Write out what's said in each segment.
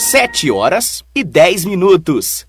7h10.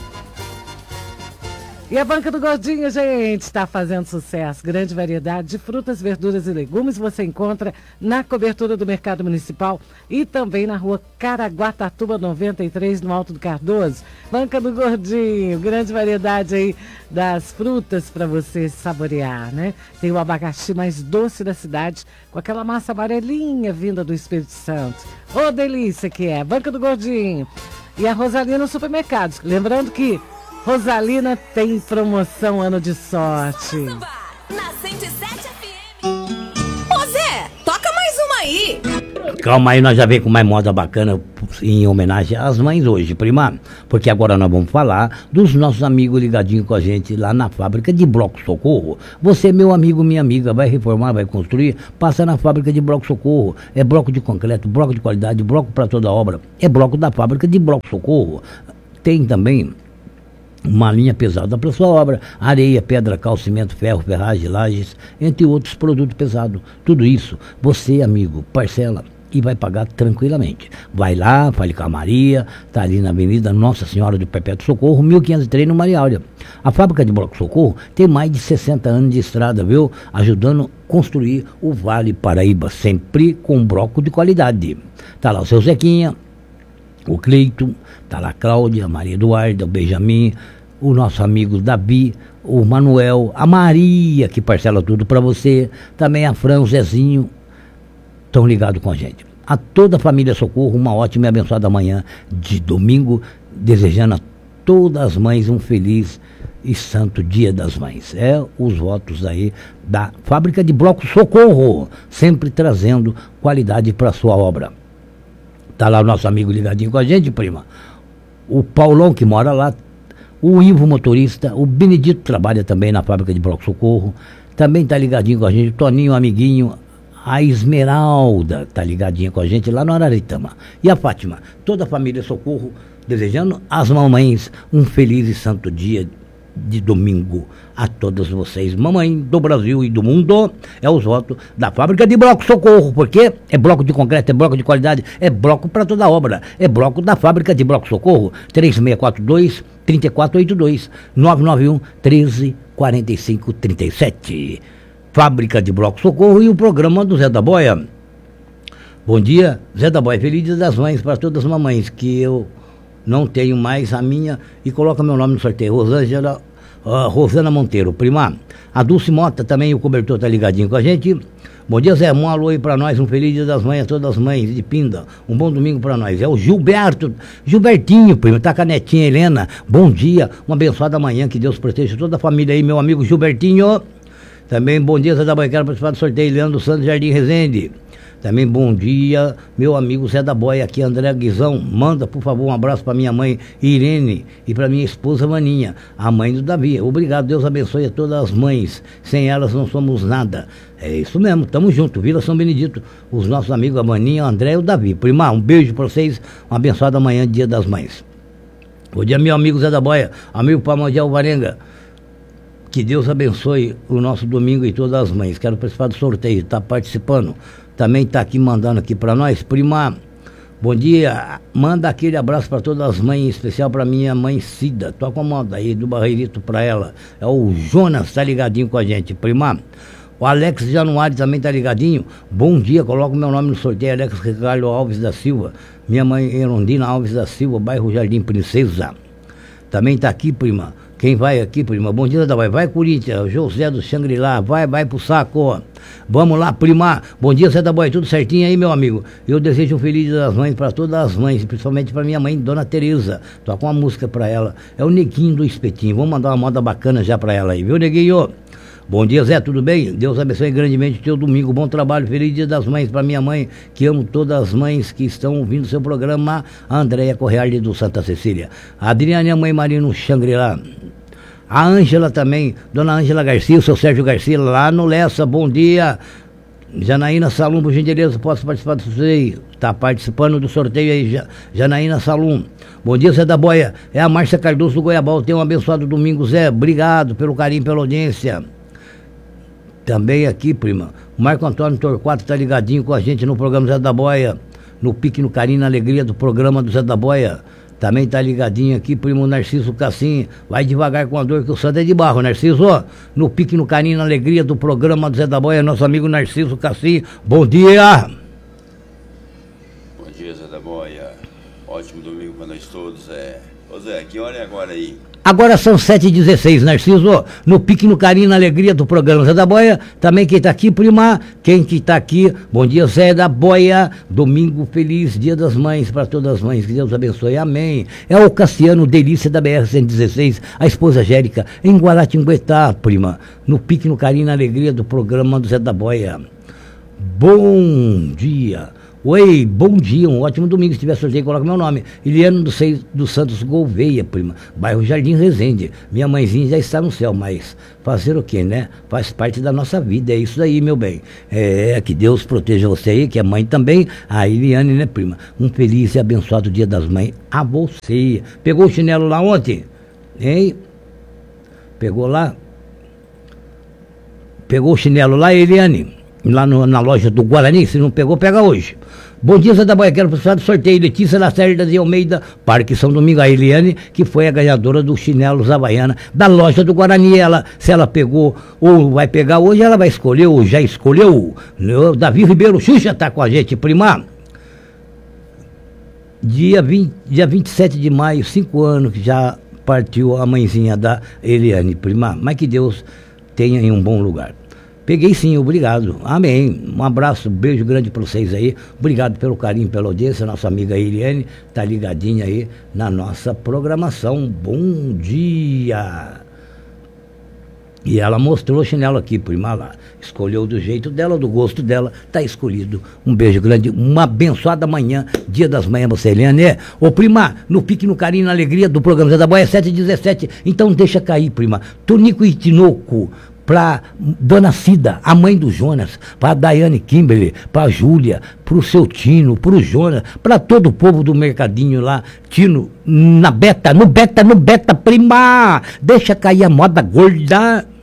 E a Banca do Gordinho, gente, está fazendo sucesso. Grande variedade de frutas, verduras e legumes você encontra na cobertura do Mercado Municipal e também na rua Caraguatatuba 93, no Alto do Cardoso. Banca do Gordinho, grande variedade aí das frutas para você saborear, né? Tem o abacaxi mais doce da cidade, com aquela massa amarelinha vinda do Espírito Santo. Ô, delícia que é! Banca do Gordinho. E a Rosalina Supermercados. Lembrando que Rosalina tem promoção Ano de Sorte. Na 107 FM. Ô Zé, toca mais uma aí. Calma aí, nós já vem com mais moda bacana em homenagem às mães hoje, prima. Porque agora nós vamos falar dos nossos amigos ligadinhos com a gente lá na fábrica de Bloco Socorro. Você, meu amigo, minha amiga, vai reformar, vai construir, passa na fábrica de Bloco Socorro. É bloco de concreto, bloco de qualidade, bloco para toda obra. É bloco da fábrica de Bloco Socorro. Tem também uma linha pesada para sua obra: areia, pedra, cal, cimento, ferro, ferragem, lajes, entre outros produtos pesados. Tudo isso, você, amigo, parcela e vai pagar tranquilamente. Vai lá, fale com a Maria, está ali na Avenida Nossa Senhora do Perpétuo Socorro, 1503, no Maria Áurea. A fábrica de Bloco Socorro tem mais de 60 anos de estrada, viu? Ajudando a construir o Vale Paraíba, sempre com bloco de qualidade. Tá lá o seu Zequinha, o Cleiton, tá lá a Cláudia, a Maria Eduarda, o Benjamin, o nosso amigo Davi, o Manuel, a Maria, que parcela tudo para você, também a Fran, o Zezinho, estão ligados com a gente. A toda a família Socorro, uma ótima e abençoada manhã de domingo, desejando a todas as mães um feliz e santo Dia das Mães. É os votos aí da fábrica de Bloco Socorro, sempre trazendo qualidade para sua obra. Tá lá o nosso amigo ligadinho com a gente, prima. O Paulão, que mora lá, o Ivo motorista, o Benedito trabalha também na fábrica de Bloco Socorro, também tá ligadinho com a gente, o Toninho, amiguinho, a Esmeralda tá ligadinha com a gente lá no Araritama. E a Fátima, toda a família Socorro, desejando às mamães um feliz e santo dia de domingo a todas vocês, mamãe do Brasil e do mundo. É os votos da fábrica de Bloco Socorro, porque é bloco de concreto, é bloco de qualidade, é bloco para toda obra, é bloco da fábrica de Bloco Socorro. 3642-3482 991-1345-37. Fábrica de Bloco Socorro e o programa do Zé da Boia. Bom dia, Zé da Boia, feliz Dia das Mães para todas as mamães, que eu não tenho mais a minha, e coloca meu nome no sorteio, Rosana Monteiro, prima. A Dulce Mota também, o cobertor tá ligadinho com a gente. Bom dia, Zé, um alô aí pra nós, um feliz Dia das Mães a todas as mães de Pinda, um bom domingo pra nós. É o Gilbertinho, prima, tá com a netinha Helena. Bom dia, uma abençoada manhã, que Deus proteja toda a família aí, meu amigo Gilbertinho. Também bom dia, Zé da Boia, quero participar do sorteio, Leandro Santos Jardim Resende. Também bom dia, meu amigo Zé da Boia, aqui André Guizão. Manda, por favor, um abraço para minha mãe Irene e para minha esposa Maninha, a mãe do Davi. Obrigado, Deus abençoe a todas as mães. Sem elas não somos nada. É isso mesmo, tamo junto. Vila São Benedito, os nossos amigos, a Maninha, o André e o Davi. Prima, um beijo para vocês, uma abençoada manhã de Dia das Mães. Bom dia, meu amigo Zé da Boia, amigo Pamandiel Varenga. Que Deus abençoe o nosso domingo e todas as mães. Quero participar do sorteio, tá participando. Também está aqui mandando aqui para nós, prima. Bom dia, manda aquele abraço para todas as mães, em especial para minha mãe Cida. Toca uma moda aí do Barreirito para ela. É o Jonas, tá ligadinho com a gente, prima. O Alex Januário também tá ligadinho. Bom dia, coloca o meu nome no sorteio, Alex Ricardo Alves da Silva. Minha mãe Erondina Alves da Silva, bairro Jardim Princesa. Também tá aqui, prima. Quem vai aqui, prima? Bom dia, da vai Corinthians, José do Xangri-Lá, vai pro saco. Vamos lá, prima. Bom dia, Zé da Boia, tudo certinho aí, meu amigo? Eu desejo um feliz Dia das Mães para todas as mães, principalmente para minha mãe, Dona Tereza. Toca uma música para ela, é o Neguinho do Espetinho. Vamos mandar uma moda bacana já para ela aí, viu, Neguinho? Bom dia, Zé, tudo bem? Deus abençoe grandemente o teu domingo, bom trabalho, feliz Dia das Mães para minha mãe, que amo todas as mães que estão ouvindo seu programa, a Andréia Correale do Santa Cecília. A Adriane, a mãe Marino Xangri-Lá. A Ângela também, Dona Ângela Garcia, o seu Sérgio Garcia, lá no Lessa, bom dia. Janaína Salum, por gentileza, posso participar do sorteio? Está participando do sorteio aí, Janaína Salum. Bom dia, Zé da Boia, é a Márcia Cardoso do Goiabal, tenha um abençoado domingo, Zé, obrigado pelo carinho, pela audiência. Também aqui, prima, o Marco Antônio Torquato está ligadinho com a gente no programa Zé da Boia. no pique, no carinho, na alegria do programa do Zé da Boia. Também tá ligadinho aqui, primo Narciso Cassim. Vai devagar com a dor que o santo é de barro, Narciso. No pique, no carinho, na alegria do programa do Zé da Boia, nosso amigo Narciso Cassim. Bom dia! Bom dia, Zé da Boia. Ótimo domingo para nós todos. Ô Zé, que hora é agora aí? Agora são 7h16, Narciso, no pique, no carinho, na alegria do programa Zé da Boia. Também quem tá aqui, prima, quem que tá aqui, bom dia, Zé da Boia, domingo feliz, dia das mães, para todas as mães, que Deus abençoe, amém. É o Cassiano, delícia da BR-116, a esposa Angélica, em Guaratinguetá, prima, no pique, no carinho, na alegria do programa do Zé da Boia. Bom dia. Oi, bom dia, um ótimo domingo. Se tiver sorteio, coloca meu nome. Iliano dos Santos Gouveia, prima, bairro Jardim Resende. Minha mãezinha já está no céu, mas fazer o quê, né? Faz parte da nossa vida, é isso aí, meu bem. Que Deus proteja você aí, que é mãe também. A Iliane, né, prima? Um feliz e abençoado dia das mães a você. Pegou o chinelo lá ontem? Hein? Pegou lá? Pegou o chinelo lá, Eliane? Lá na loja do Guarani, se não pegou, pega hoje. Bom dia, Zé da Boia, quero participar do sorteio. Letícia Lacerda de Almeida, Parque São Domingo, a Eliane, que foi a ganhadora do chinelos Havaiana da loja do Guarani. Se ela pegou ou vai pegar hoje, ela vai escolher ou já escolheu. Davi Ribeiro Xuxa tá com a gente, prima. Dia 27 de maio, 5 anos que já partiu a mãezinha da Eliane, prima. Mas que Deus tenha em um bom lugar. Peguei sim, obrigado. Amém. Um abraço, um beijo grande para vocês aí. Obrigado pelo carinho, pela audiência. Nossa amiga Eliane tá ligadinha aí na nossa programação. Bom dia. E ela mostrou o chinelo aqui, prima, lá. Escolheu do jeito dela, do gosto dela. Tá escolhido. Um beijo grande, uma abençoada manhã. Dia das Mães, você, Eliane. Ô, prima, no pique, no carinho, na alegria do programa Zé da Boia, 7h17. Então deixa cair, prima. Tonico e Tinoco. Pra Dona Cida, a mãe do Jonas, pra Daiane Kimberly, pra Júlia, pro seu Tino, pro Jonas, pra todo o povo do mercadinho lá, Tino, no beta, prima, deixa cair a moda gorda.